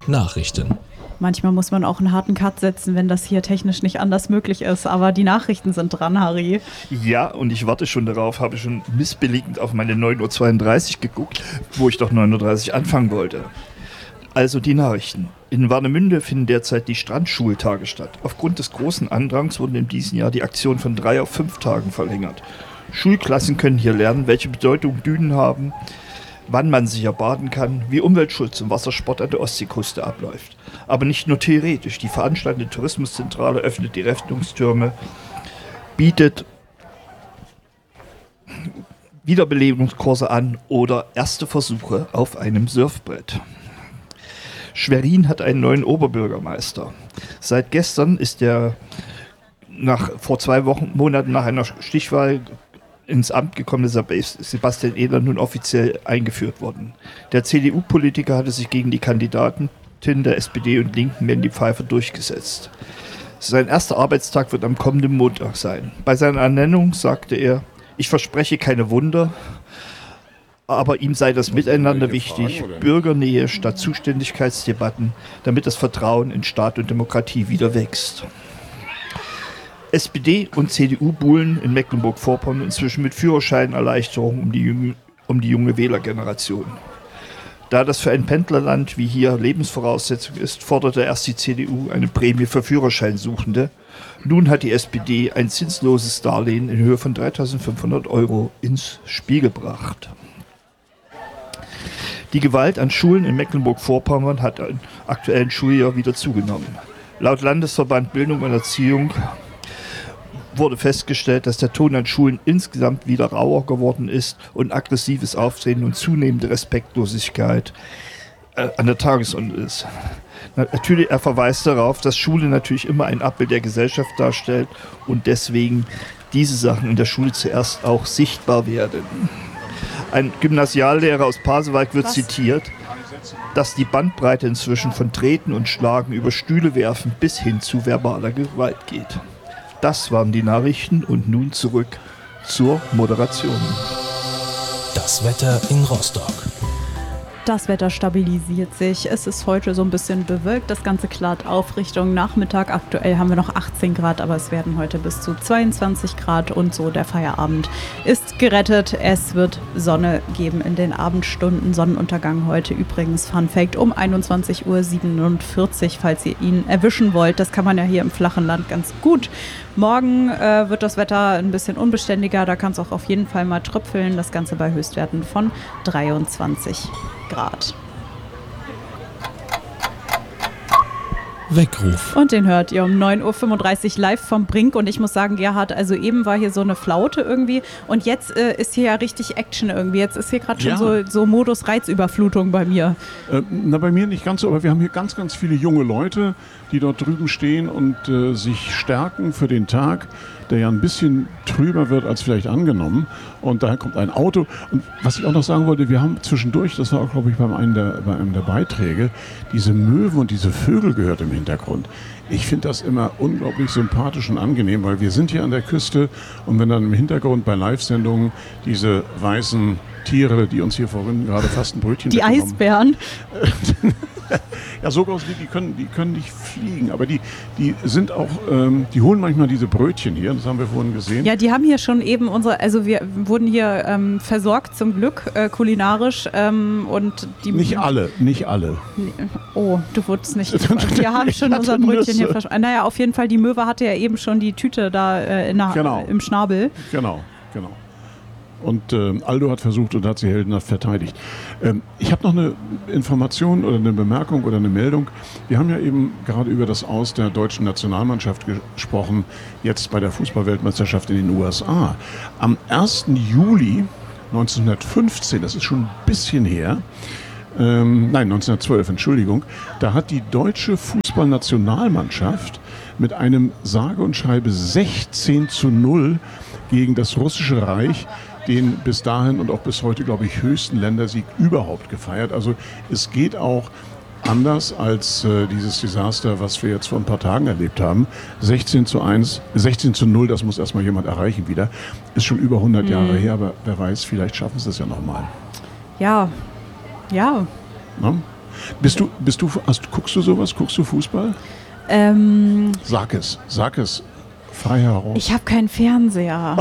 Nachrichten. Manchmal muss man auch einen harten Cut setzen, wenn das hier technisch nicht anders möglich ist. Aber die Nachrichten sind dran, Harry. Ja, und ich warte schon darauf, habe schon missbilligend auf meine 9.32 Uhr geguckt, wo ich doch 9.30 Uhr anfangen wollte. Also die Nachrichten. In Warnemünde finden derzeit die Strandschultage statt. Aufgrund des großen Andrangs wurden in diesem Jahr die Aktionen von 3 auf 5 Tagen verlängert. Schulklassen können hier lernen, welche Bedeutung Dünen haben, wann man sicher baden kann, wie Umweltschutz und Wassersport an der Ostseeküste abläuft. Aber nicht nur theoretisch. Die veranstaltende Tourismuszentrale öffnet die Rettungstürme, bietet Wiederbelebungskurse an oder erste Versuche auf einem Surfbrett. Schwerin hat einen neuen Oberbürgermeister. Seit gestern ist der vor 2 Monaten nach einer Stichwahl ins Amt gekommene Sebastian Ehler nun offiziell eingeführt worden. Der CDU-Politiker hatte sich gegen die Kandidatin der SPD und Linken Mandy Pfeiffer durchgesetzt. Sein erster Arbeitstag wird am kommenden Montag sein. Bei seiner Ernennung sagte er, ich verspreche keine Wunder, aber ihm sei das Miteinander wichtig, Bürgernähe statt Zuständigkeitsdebatten, damit das Vertrauen in Staat und Demokratie wieder wächst. SPD und CDU buhlen in Mecklenburg-Vorpommern inzwischen mit Führerscheinerleichterungen um die junge Wählergeneration. Da das für ein Pendlerland wie hier Lebensvoraussetzung ist, forderte erst die CDU eine Prämie für Führerscheinsuchende. Nun hat die SPD ein zinsloses Darlehen in Höhe von 3.500 € ins Spiel gebracht. Die Gewalt an Schulen in Mecklenburg-Vorpommern hat im aktuellen Schuljahr wieder zugenommen. Laut Landesverband Bildung und Erziehung wurde festgestellt, dass der Ton an Schulen insgesamt wieder rauer geworden ist und aggressives Auftreten und zunehmende Respektlosigkeit an der Tagesordnung ist. Natürlich, er verweist darauf, dass Schule natürlich immer ein Abbild der Gesellschaft darstellt und deswegen diese Sachen in der Schule zuerst auch sichtbar werden. Ein Gymnasiallehrer aus Pasewalk wird zitiert, dass die Bandbreite inzwischen von Treten und Schlagen über Stühle werfen bis hin zu verbaler Gewalt geht. Das waren die Nachrichten und nun zurück zur Moderation. Das Wetter in Rostock. Das Wetter stabilisiert sich. Es ist heute so ein bisschen bewölkt. Das Ganze klart auf Richtung Nachmittag. Aktuell haben wir noch 18 Grad, aber es werden heute bis zu 22 Grad und so. Der Feierabend ist gerettet. Es wird Sonne geben in den Abendstunden. Sonnenuntergang heute übrigens, Fun Fact, um 21.47 Uhr, falls ihr ihn erwischen wollt. Das kann man ja hier im flachen Land ganz gut. Morgen wird das Wetter ein bisschen unbeständiger. Da kann es auch auf jeden Fall mal tröpfeln. Das Ganze bei Höchstwerten von 23 Grad. Weckruf. Und den hört ihr um 9.35 Uhr live vom Brink. Und ich muss sagen, Gerhard, also eben war hier so eine Flaute irgendwie. Und jetzt ist hier ja richtig Action irgendwie. Jetzt ist hier gerade schon so Modus Reizüberflutung bei mir. Bei mir nicht ganz so, aber wir haben hier ganz, ganz viele junge Leute, die dort drüben stehen und sich stärken für den Tag, der ja ein bisschen trüber wird als vielleicht angenommen. Und daher kommt ein Auto. Und was ich auch noch sagen wollte, wir haben zwischendurch, das war auch, glaube ich, bei einem der Beiträge, diese Möwen und diese Vögel gehört im Hintergrund. Ich finde das immer unglaublich sympathisch und angenehm, weil wir sind hier an der Küste und wenn dann im Hintergrund bei Live-Sendungen diese weißen Tiere, die uns hier vorhin gerade fast ein Brötchen die Eisbären. Ja, so groß, die können nicht fliegen, aber die sind auch, die holen manchmal diese Brötchen hier, das haben wir vorhin gesehen. Ja, die haben hier schon eben wir wurden hier versorgt zum Glück, kulinarisch und die... Nicht alle. Oh, du wurdest nicht... Wir haben schon unser Brötchen hier verschwunden. Naja, auf jeden Fall, die Möwe hatte ja eben schon die Tüte da im Schnabel. Genau. Und Aldo hat versucht und hat sie heldenhaft verteidigt. Ich habe noch eine Information oder eine Bemerkung oder eine Meldung. Wir haben ja eben gerade über das Aus der deutschen Nationalmannschaft gesprochen, jetzt bei der Fußballweltmeisterschaft in den USA. Am 1. Juli 1915, das ist schon ein bisschen her, 1912, Entschuldigung, da hat die deutsche Fußballnationalmannschaft mit einem sage und schreibe 16:0 gegen das Russische Reich den bis dahin und auch bis heute, glaube ich, höchsten Ländersieg überhaupt gefeiert. Also es geht auch anders als dieses Desaster, was wir jetzt vor ein paar Tagen erlebt haben. 16:0, das muss erstmal jemand erreichen wieder. Ist schon über 100 Jahre her, aber wer weiß, vielleicht schaffen sie es ja nochmal. Ja. Na? Guckst du sowas? Guckst du Fußball? Sag es. Frei heraus. Ich habe keinen Fernseher.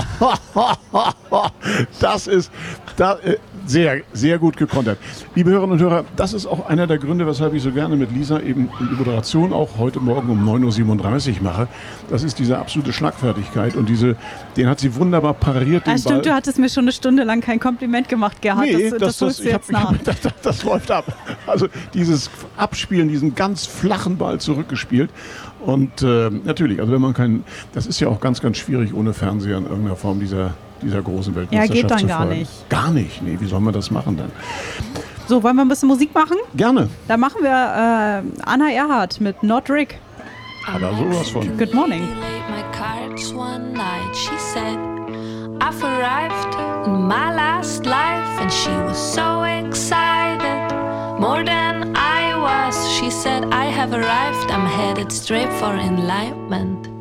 Das ist sehr, sehr gut gekontert. Liebe Hörerinnen und Hörer, das ist auch einer der Gründe, weshalb ich so gerne mit Lisa eben die Moderation auch heute Morgen um 9.37 Uhr mache. Das ist diese absolute Schlagfertigkeit und den hat sie wunderbar pariert. Den Stimmt, Ball. du hattest mir schon eine Stunde lang kein Kompliment gemacht, Gerhard. Nee, das holst du jetzt nach. Das läuft ab. Also dieses Abspielen, diesen ganz flachen Ball zurückgespielt. Und natürlich, also wenn man das ist ja auch ganz, ganz schwierig ohne Fernseher in irgendeiner Form dieser großen Weltmeisterschaft geht dann zu gar folgen. nicht. Gar nicht? Nee, wie soll man das machen dann? So, wollen wir ein bisschen Musik machen? Gerne. Da machen wir Anna Erhardt mit Not Rick. Aber sowas von. Good morning. My cards one night, she said, I've arrived in my last life, and she was so excited, more than I was. She said, I have arrived, I'm headed straight for enlightenment.